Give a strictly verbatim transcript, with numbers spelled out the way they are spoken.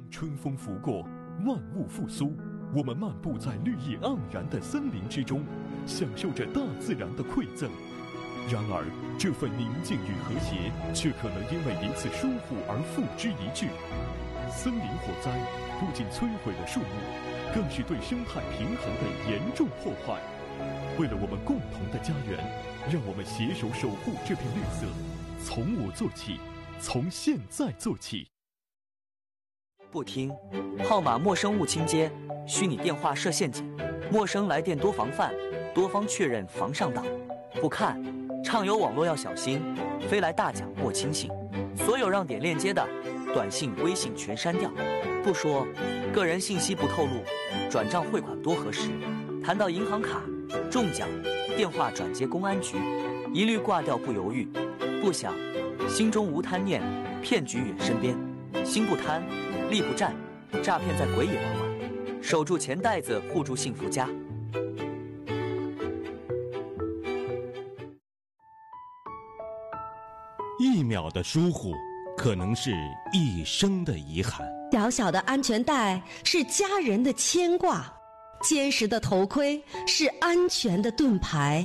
春风拂过，万物复苏，我们漫步在绿意盎然的森林之中，享受着大自然的馈赠。然而，这份宁静与和谐，却可能因为一次疏忽而付之一炬。森林火灾不仅摧毁了树木，更是对生态平衡的严重破坏。为了我们共同的家园，让我们携手守护这片绿色，从我做起，从现在做起。 不听，号码陌生勿轻接，虚拟电话设陷阱，陌生来电多防范，多方确认防上当。不看，畅游网络要小心，飞来大奖莫轻信。所有让点链接的短信、微信全删掉。不说，个人信息不透露，转账汇款多核实。谈到银行卡、中奖、电话转接公安局，一律挂掉不犹豫。不想，心中无贪念，骗局远身边。心不贪，力不战，诈骗在鬼也往往。守住钱袋子，护住幸福家。 一秒的疏忽，可能是一生的遗憾。 小小的安全带是家人的牵挂，坚实的头盔是安全的盾牌。